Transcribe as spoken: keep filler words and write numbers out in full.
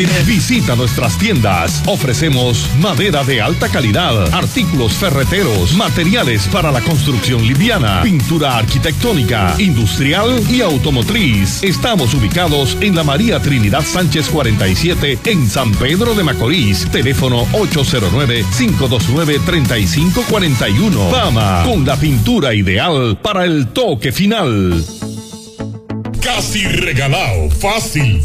Visita nuestras tiendas. Ofrecemos madera de alta calidad, artículos ferreteros, materiales para la construcción liviana, pintura arquitectónica, industrial y automotriz. Estamos ubicados en la María Trinidad Sánchez cuarenta y siete en San Pedro de Macorís. Teléfono ocho cero nueve, cinco dos nueve, tres cinco cuatro uno. Fama, con la pintura ideal para el toque final. Casi regalado, fácil.